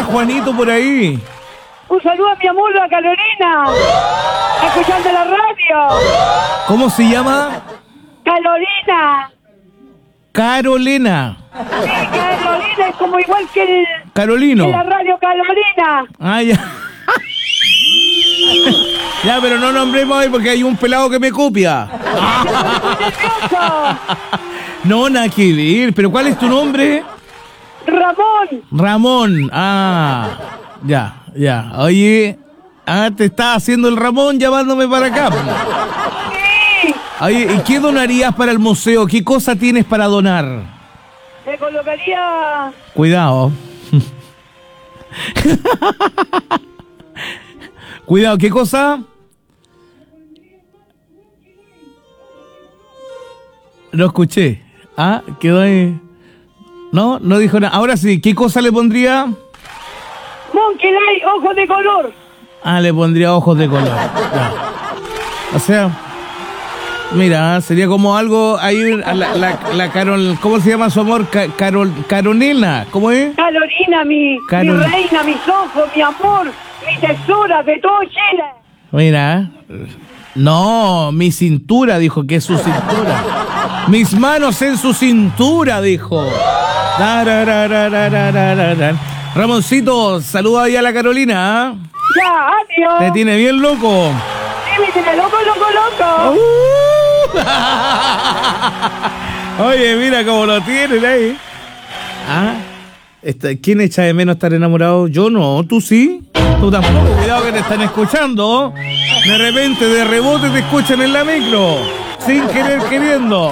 Juanito por ahí? Un saludo a mi amor, a Carolina. Escuchando la radio. ¿Cómo se llama? Carolina. Carolina. Sí, Carolina es como igual que el... Carolino. Que la radio Carolina. Ah, ya. Ya, pero no nombremos hoy porque hay un pelado que me copia. No, nada que ver. ¿Pero cuál es tu nombre? Ramón. Ramón. Ah, ya. Oye, te está haciendo el Ramón llamándome para acá. Sí. Oye, ¿y qué donarías para el museo? ¿Qué cosa tienes para donar? Le colocaría... Cuidado. Cuidado, ¿qué cosa? No escuché. Ah, quedó ahí. No dijo nada. Ahora sí, ¿qué cosa le pondría? Monkey ojos de color. Ah, le pondría ojos de color. Ya. O sea, mira, sería como algo ahí, la Carol, ¿cómo se llama su amor? Carolina, ¿cómo es? Carolina, mi reina, mis ojos, mi amor, mi tesora de todo Chile. Mira, no, mi cintura, dijo que es su cintura. Mis manos en su cintura, dijo. Ramoncito, saluda ahí a la Carolina. Ya, adiós. Te tiene bien loco. Sí, me tiene loco. Oye, mira cómo lo tienen ahí. Ah, ¿quién echa de menos estar enamorado? Yo no, tú sí. Tú tampoco, cuidado que te están escuchando. De repente, de rebote te escuchan en la micro. Sin querer, queriendo.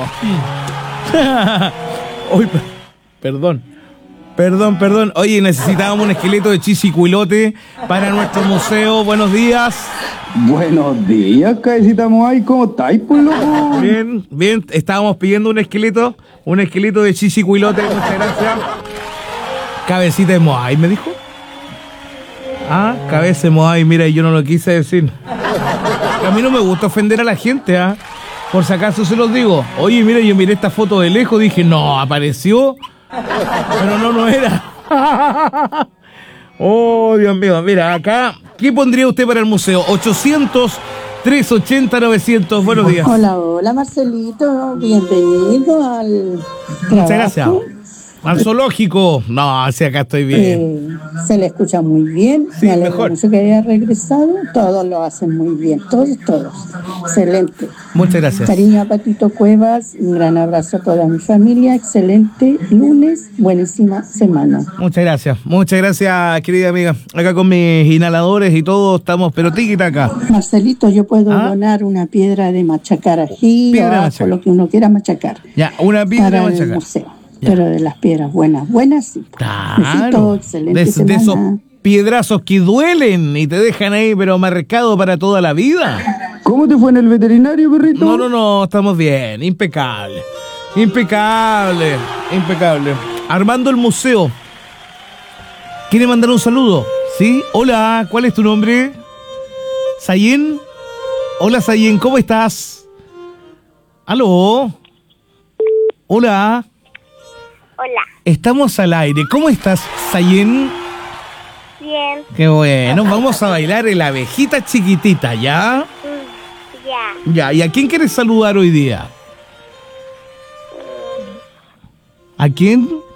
Uy, perdón. Oye, necesitábamos un esqueleto de Chichicuilote para nuestro museo. Buenos días. Buenos días, cabecita Moai. ¿Cómo estáis, pues, loco? Bien. Estábamos pidiendo un esqueleto de Chichicuilote. Muchas gracias. Cabecita de Moai, ¿me dijo? Ah, cabeza de Moai. Mira, yo no lo quise decir. A mí no me gusta ofender a la gente, ¿ah? Por si acaso se los digo. Oye, mira, yo miré esta foto de lejos, dije, no, apareció... Pero no era. Oh, Dios mío. Mira, acá, ¿qué pondría usted para el museo? 800-380-900. Buenos días. Hola, Marcelito. Bienvenido al trabajo. Muchas gracias. Al zoológico. No, si acá estoy bien. Se le escucha muy bien. Sí, me alegro mejor. mucho que haya regresado. Todos lo hacen muy bien. Todos. Excelente. Muchas gracias. Cariño a Patito Cuevas. Un gran abrazo a toda mi familia. Excelente lunes. Buenísima semana. Muchas gracias, querida amiga. Acá con mis inhaladores y todo estamos, pero tiquitaca. Marcelito, yo puedo donar una piedra de machacar ají o ajo, lo que uno quiera machacar. Ya, una piedra de para machacar. el museo. Pero de las piedras buenas, sí. Claro. Excelente de esos piedrazos que duelen y te dejan ahí, pero marcado para toda la vida. ¿Cómo te fue en el veterinario, perrito? No, estamos bien. Impecable. Armando el museo. ¿Quiere mandar un saludo? ¿Sí? Hola, ¿cuál es tu nombre? ¿Sayen? Hola, Sayen, ¿cómo estás? ¿Aló? Hola. Hola. Estamos al aire. ¿Cómo estás, Sayen? Bien. Qué bueno. Vamos a bailar el abejita chiquitita, ¿ya? Ya. Ya. ¿Y a quién quieres saludar hoy día? ¿A quién?